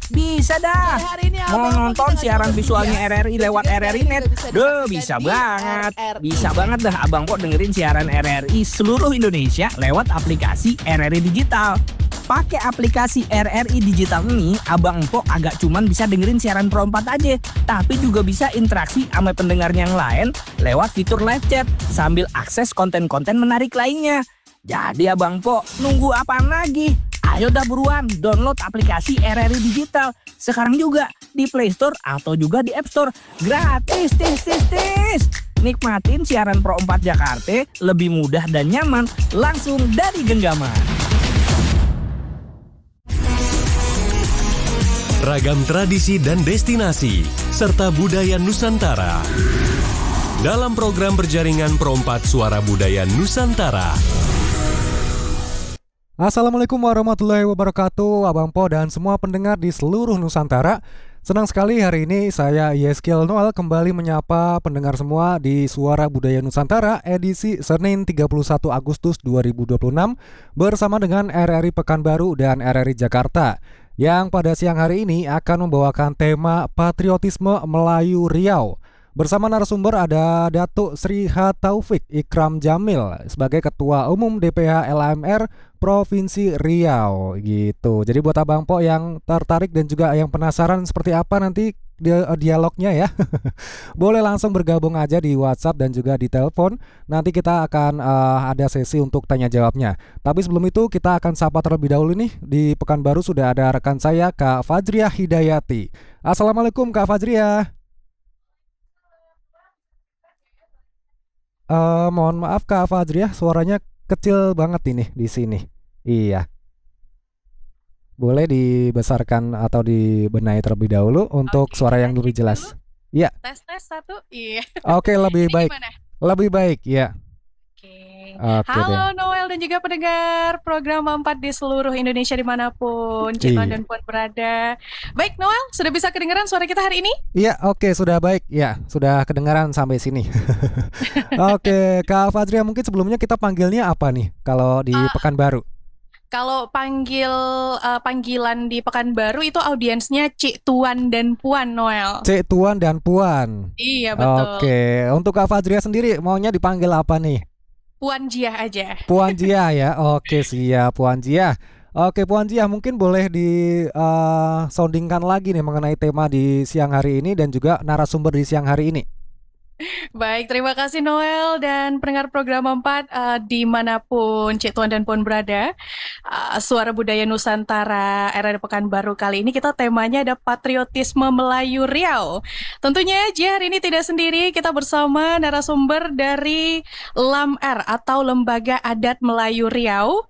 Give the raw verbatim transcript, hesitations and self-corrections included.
Bisa dah. Mau nonton siaran visualnya R R I lewat R R I Net? Duh, bisa banget. Bisa banget dah Abang Po dengerin siaran R R I seluruh Indonesia lewat aplikasi R R I Digital. Pakai aplikasi R R I Digital ini, Abang Po agak cuman bisa dengerin siaran Pro empat aja, tapi juga bisa interaksi sama pendengarnya yang lain lewat fitur live chat sambil akses konten-konten menarik lainnya. Jadi Abang Po, nunggu apaan lagi? Ayo dah buruan download aplikasi R R I Digital sekarang juga di Play Store atau juga di App Store. Gratis, tis, tis, tis. Nikmatin siaran Pro empat Jakarta lebih mudah dan nyaman langsung dari genggaman. Ragam tradisi dan destinasi serta budaya Nusantara dalam program berjaringan Pro empat Suara Budaya Nusantara. Assalamualaikum warahmatullahi wabarakatuh, Abang Po dan semua pendengar di seluruh Nusantara. Senang sekali hari ini saya Yeskiel Noel kembali menyapa pendengar semua di Suara Budaya Nusantara edisi Senin tiga puluh satu Agustus dua ribu dua puluh enam bersama dengan R R I Pekanbaru dan R R I Jakarta yang pada siang hari ini akan membawakan tema Patriotisme Melayu Riau. Bersama narasumber ada Datuk Sri H. Taufik Ikram Jamil sebagai Ketua Umum D P H L A M R Provinsi Riau gitu. Jadi buat Abang Po yang tertarik dan juga yang penasaran seperti apa nanti dialognya ya, boleh langsung bergabung aja di WhatsApp dan juga di telepon. Nanti kita akan uh, ada sesi untuk tanya jawabnya. Tapi sebelum itu kita akan sapa terlebih dahulu nih. Di Pekanbaru sudah ada rekan saya Kak Fajriah Hidayati. Assalamualaikum Kak Fajriah. Uh, mohon maaf Kak Fajriah, suaranya kecil banget ini di sini. Iya. Boleh dibesarkan atau dibenahi terlebih dahulu untuk Oke, suara yang kita lebih cek jelas. dulu. Iya. Tes tes satu. Iya. Oke, lebih Ini baik. gimana? Lebih baik, ya. Oke. Oke Halo deh. Noel dan juga pendengar program empat di seluruh Indonesia dimanapun Cik Tuan Iya. dan Puan berada. Baik Noel, sudah bisa kedengaran suara kita hari ini? Iya, oke, sudah baik. Ya, sudah kedengaran sampai sini. Oke, Kak Fajriah, mungkin sebelumnya kita panggilnya apa nih kalau di Uh, Pekanbaru? Kalau panggil uh, panggilan di Pekanbaru itu audiensnya Cik Tuan dan Puan Noel. Cik Tuan dan Puan. Iya betul. Oke, untuk Kak Fajriah sendiri maunya dipanggil apa nih? Puan Jiah aja. Puan Jiah ya. Oke, siap Puan Jiah. Oke, Puan Jiah, mungkin boleh di uh, soundingkan lagi nih mengenai tema di siang hari ini dan juga narasumber di siang hari ini. Baik, terima kasih Noel dan pendengar program empat uh, dimanapun Cik Tuan dan Puan berada. Uh, Suara Budaya Nusantara R R I Pekanbaru kali ini kita temanya ada Patriotisme Melayu Riau. Tentunya Ji hari ini tidak sendiri, kita bersama narasumber dari L A M R atau Lembaga Adat Melayu Riau.